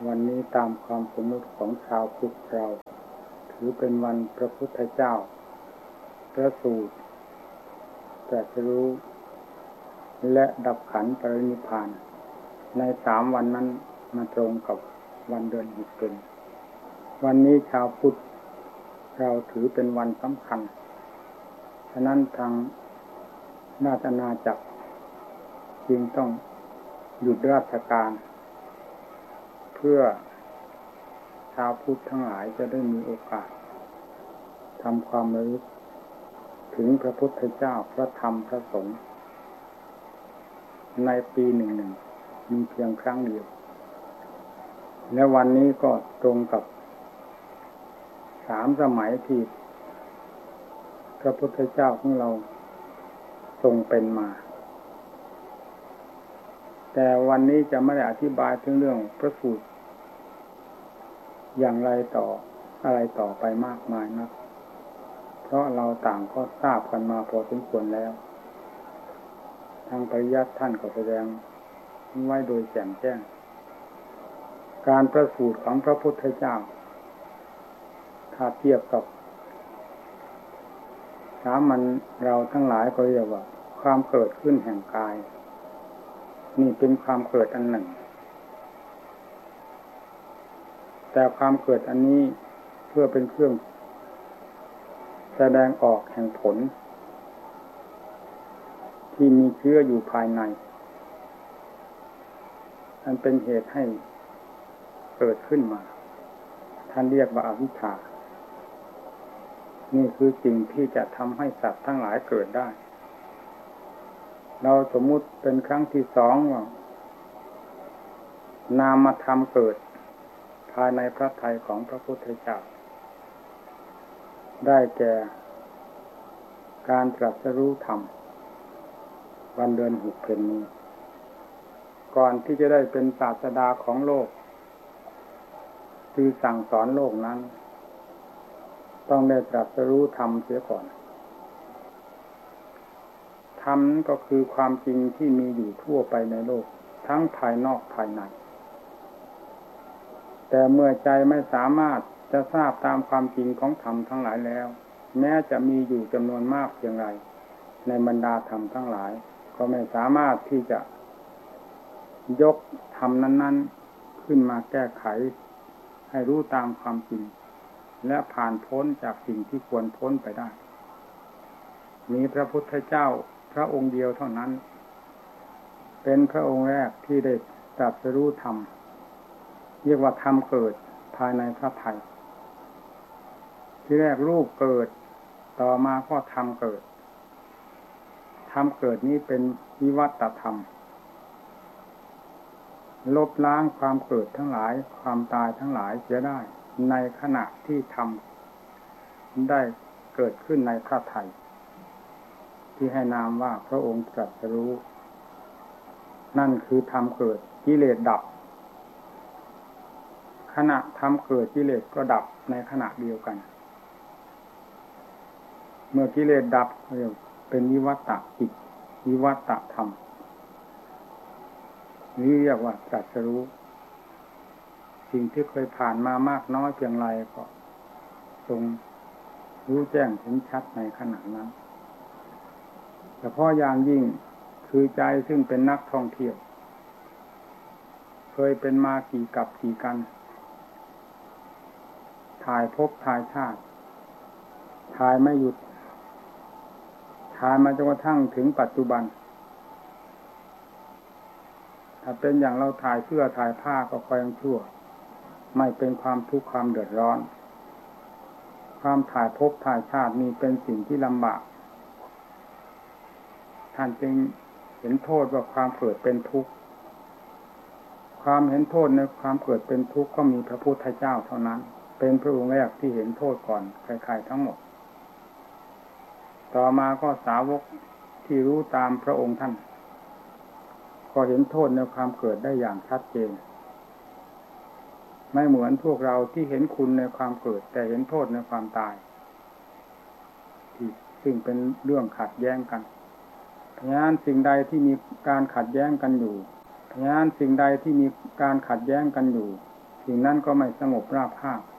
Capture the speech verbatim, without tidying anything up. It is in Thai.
วันนี้ตามความสมมติของชาวพุทธเราถือเป็นวันพระพุทธเจ้าประสูติตรัสรู้และดับขันธ์ปรินิพพานในสามวันนั้นมาตรงกับวันเดือนหกเป็นวันนี้ชาวพุทธเราถือเป็นวันสำคัญฉะนั้นทางราชอาณาจักรจึงต้องหยุดราชการเพื่อชาวพุทธทั้งหลายจะได้มีโอกาสทำความระลึกถึงพระพุทธเจ้าพระธรรมพระสงฆ์ในปีหนึ่งหนึ่งมีเพียงครั้งเดียวและวันนี้ก็ตรงกับสามสมัยที่พระพุทธเจ้าของเราทรงเป็นมาแต่วันนี้จะไม่ได้อธิบายถึงเรื่องพระสูตรอย่างไรต่ออะไรต่อไปมากมายนักเพราะเราต่างก็ทราบกันมาพอสมควรแล้วทางปริยัติท่านก็แสดงไว้โดยแจ่มแจ้งการประสูติของพระพุทธเจ้าถ้าเทียบกับสามัญเราทั้งหลายก็เรียกว่าความเกิดขึ้นแห่งกายนี่เป็นความเกิดอันหนึ่งแต่ความเกิดอันนี้เพื่อเป็นเครื่องแสดงออกแห่งผลที่มีเชื้ออยู่ภายในอันเป็นเหตุให้เกิดขึ้นมาท่านเรียกว่าอวิชชานี่คือสิ่งที่จะทำให้สัตว์ทั้งหลายเกิดได้เราสมมุติเป็นครั้งที่สองว่านามธรรมเกิดภายในพระทัยของพระพุทธเจ้าได้แก่การตรัสรู้ธรรมวันเดือนหกเพ็ญนี้ก่อนที่จะได้เป็นศาสดาของโลกคือสั่งสอนโลกนั้นต้องได้ตรัสรู้ธรรมเสียก่อนธรรมก็คือความจริงที่มีอยู่ทั่วไปในโลกทั้งภายนอกภายในแต่เมื่อใจไม่สามารถจะทราบตามความจริงของธรรมทั้งหลายแล้วแม้จะมีอยู่จำนวนมากเพียงไรในบรรดาธรรมทั้งหลายก็ไม่สามารถที่จะยกธรรมนั้นๆขึ้นมาแก้ไขให้รู้ตามความจริงและผ่านพ้นจากสิ่งที่ควรพ้นไปได้มีพระพุทธเจ้าพระองค์เดียวเท่านั้นเป็นพระองค์แรกที่ได้ตรัสรู้ธรรมเรียกว่าธรรมเกิดภายในพระทัยที่แรกรูปเกิดต่อมาก็ธรรมเกิดธรรมเกิดนี้เป็นวิวัตธรรมลบล้างความเกิดทั้งหลายความตายทั้งหลายเสียได้ในขณะที่ธรรมได้เกิดขึ้นในพระทัยที่ให้นามว่าพระองค์ตรัสรู้นั่นคือธรรมเกิดกิเลสดับขณะธรรมเกิดกิเลสก็ดับในขณะเดียวกันเมื่อกิเลสดับเรียกเป็นวิวัตตจิตวิวัตตธรรมนี่เรียกว่าตรัสรู้สิ่งที่เคยผ่านมามากน้อยเพียงไรก็ทรงรู้แจ้งเห็นชัดในขณะนั้นเฉพาะอย่างยิ่งคือใจซึ่งเป็นนักท่องเที่ยวเคยเป็นมากี่กับกี่กันถ่ายภพถ่ายชาติถ่ายไม่หยุดถ่ายมาจนกระทั่งถึงปัจจุบันถ้าเป็นอย่างเราถ่ายเสื้อถ่ายผ้าก็ค่อยยังชั่วไม่เป็นความทุกข์ความเดือดร้อนความถ่ายภพถ่ายชาตินี่เป็นสิ่งที่ลำบากท่านจึงเห็นโทษว่าความเกิดเป็นทุกข์ความเห็นโทษในความเกิดเป็นทุกข์ก็มีพระพุทธเจ้าเท่านั้นเป็นพระองค์แรกที่เห็นโทษก่อนใครๆทั้งหมดต่อมาก็สาวกที่รู้ตามพระองค์ท่านก็เห็นโทษในความเกิดได้อย่างชัดเจนไม่เหมือนพวกเราที่เห็นคุณในความเกิดแต่เห็นโทษในความตายที่ซึ่งเป็นเรื่องขัดแย้งกันเพราะฉะนั้นสิ่งใดที่มีการขัดแย้งกันอยู่เพราะฉะนั้นสิ่งใดที่มีการขัดแย้งกันอยู่สิ่งนั้นก็ไม่สงบราบคาบ